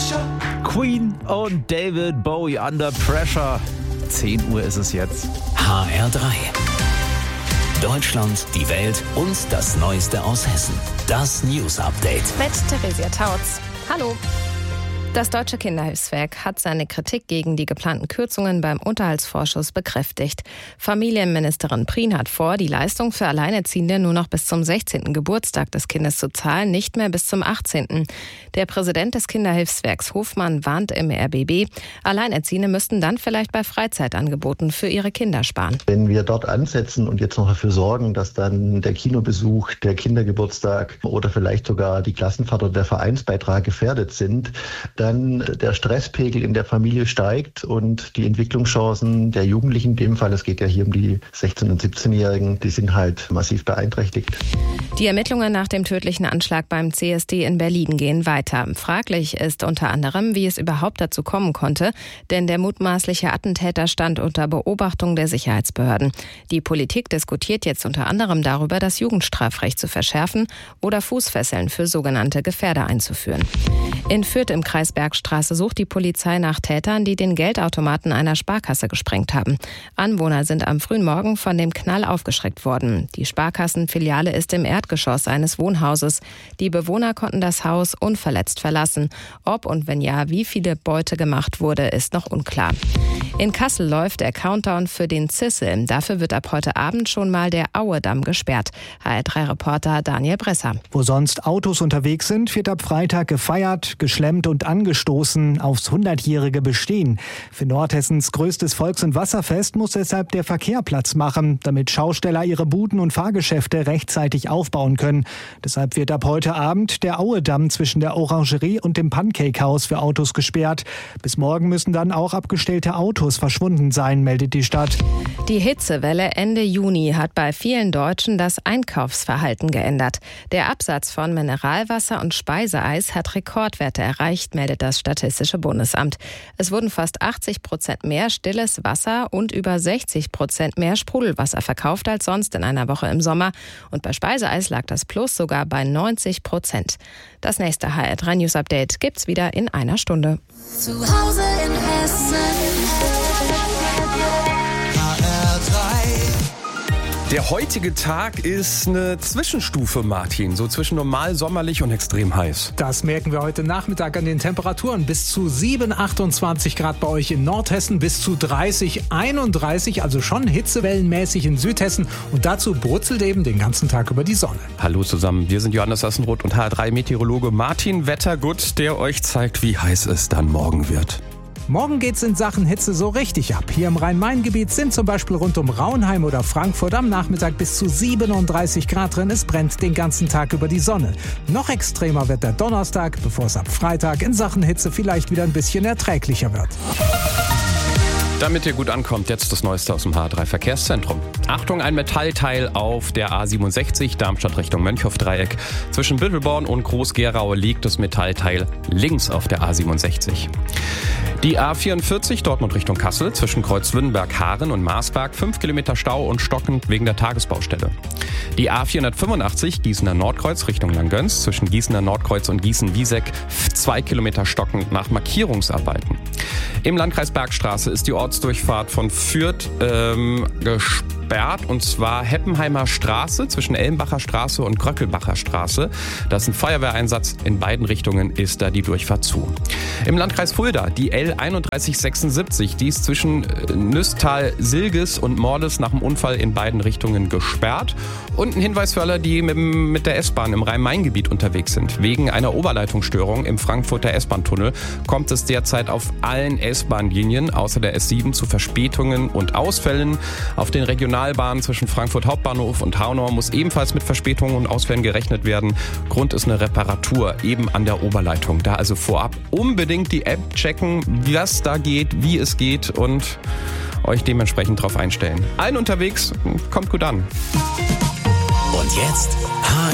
Queen und David Bowie Under Pressure. 10 Uhr ist es jetzt. HR3. Deutschland, die Welt und das Neueste aus Hessen. Das News Update. Mit Theresia Tautz. Hallo. Das Deutsche Kinderhilfswerk hat seine Kritik gegen die geplanten Kürzungen beim Unterhaltsvorschuss bekräftigt. Familienministerin Prien hat vor, die Leistung für Alleinerziehende nur noch bis zum 16. Geburtstag des Kindes zu zahlen, nicht mehr bis zum 18. Der Präsident des Kinderhilfswerks Hofmann warnt im RBB, Alleinerziehende müssten dann vielleicht bei Freizeitangeboten für ihre Kinder sparen. Wenn wir dort ansetzen und jetzt noch dafür sorgen, dass dann der Kinobesuch, der Kindergeburtstag oder vielleicht sogar die Klassenfahrt oder der Vereinsbeitrag gefährdet sind, dann der Stresspegel in der Familie steigt und die Entwicklungschancen der Jugendlichen, in dem Fall, es geht ja hier um die 16- und 17-Jährigen, die sind halt massiv beeinträchtigt. Die Ermittlungen nach dem tödlichen Anschlag beim CSD in Berlin gehen weiter. Fraglich ist unter anderem, wie es überhaupt dazu kommen konnte, denn der mutmaßliche Attentäter stand unter Beobachtung der Sicherheitsbehörden. Die Politik diskutiert jetzt unter anderem darüber, das Jugendstrafrecht zu verschärfen oder Fußfesseln für sogenannte Gefährder einzuführen. In Fürth im Kreis Bergstraße sucht die Polizei nach Tätern, die den Geldautomaten einer Sparkasse gesprengt haben. Anwohner sind am frühen Morgen von dem Knall aufgeschreckt worden. Die Sparkassenfiliale ist im Erdgeschoss eines Wohnhauses. Die Bewohner konnten das Haus unverletzt verlassen. Ob und wenn ja, wie viele Beute gemacht wurde, ist noch unklar. In Kassel läuft der Countdown für den Zissel. Dafür wird ab heute Abend schon mal der Auedamm gesperrt. HR3-Reporter Daniel Bresser. Wo sonst Autos unterwegs sind, wird ab Freitag gefeiert, geschlemmt und angestoßen aufs 100-jährige Bestehen. Für Nordhessens größtes Volks- und Wasserfest muss deshalb der Verkehr Platz machen, damit Schausteller ihre Buden und Fahrgeschäfte rechtzeitig aufbauen können. Deshalb wird ab heute Abend der Auedamm zwischen der Orangerie und dem Pancake-Haus für Autos gesperrt. Bis morgen müssen dann auch abgestellte Autos verschwunden sein, meldet die Stadt. Die Hitzewelle Ende Juni hat bei vielen Deutschen das Einkaufsverhalten geändert. Der Absatz von Mineralwasser und Speiseeis hat Rekordwerte erreicht, meldet das Statistische Bundesamt. Es wurden fast 80% mehr stilles Wasser und über 60% mehr Sprudelwasser verkauft als sonst in einer Woche im Sommer. Und bei Speiseeis lag das Plus sogar bei 90%. Das nächste HR3 News Update gibt's wieder in einer Stunde. Zu Hause in Hessen. Der heutige Tag ist eine Zwischenstufe, Martin. So zwischen normal, sommerlich und extrem heiß. Das merken wir heute Nachmittag an den Temperaturen. Bis zu 7, 28 Grad bei euch in Nordhessen, bis zu 30, 31, also schon hitzewellenmäßig in Südhessen. Und dazu brutzelt eben den ganzen Tag über die Sonne. Hallo zusammen, wir sind Johannes Sassenroth und HR3-Meteorologe Martin Wettergut, der euch zeigt, wie heiß es dann morgen wird. Morgen geht's in Sachen Hitze so richtig ab. Hier im Rhein-Main-Gebiet sind zum Beispiel rund um Raunheim oder Frankfurt am Nachmittag bis zu 37 Grad drin. Es brennt den ganzen Tag über die Sonne. Noch extremer wird der Donnerstag, bevor es ab Freitag in Sachen Hitze vielleicht wieder ein bisschen erträglicher wird. Damit ihr gut ankommt, jetzt das Neueste aus dem HR3-Verkehrszentrum. Achtung, ein Metallteil auf der A67 Darmstadt Richtung Mönchhoff-Dreieck. Zwischen Büttelborn und Groß-Gerau liegt das Metallteil links auf der A67. Die A44 Dortmund Richtung Kassel zwischen Kreuzlünnenberg-Haaren und Marsberg 5 Kilometer Stau und stockend wegen der Tagesbaustelle. Die A485 Gießener Nordkreuz Richtung Langgöns zwischen Gießener Nordkreuz und Gießen-Wieseck 2 Kilometer stockend nach Markierungsarbeiten. Im Landkreis Bergstraße ist die Ortsdurchfahrt von Fürth gesperrt, und zwar Heppenheimer Straße zwischen Ellenbacher Straße und Kröckelbacher Straße. Das ist ein Feuerwehreinsatz, in beiden Richtungen ist da die Durchfahrt zu. Im Landkreis Fulda die L3176, die ist zwischen Nüstal-Silges und Mordes nach dem Unfall in beiden Richtungen gesperrt. Und ein Hinweis für alle, die mit der S-Bahn im Rhein-Main-Gebiet unterwegs sind. Wegen einer Oberleitungsstörung im Frankfurter S-Bahn-Tunnel kommt es derzeit auf allen S-Bahn-Linien außer der S7 zu Verspätungen und Ausfällen. Auf den Regionalbahnen zwischen Frankfurt Hauptbahnhof und Hanau muss ebenfalls mit Verspätungen und Ausfällen gerechnet werden. Grund ist eine Reparatur eben an der Oberleitung. Da also vorab unbedingt die App checken, was da geht, wie es geht und euch dementsprechend drauf einstellen. Allen unterwegs, kommt gut an. Und jetzt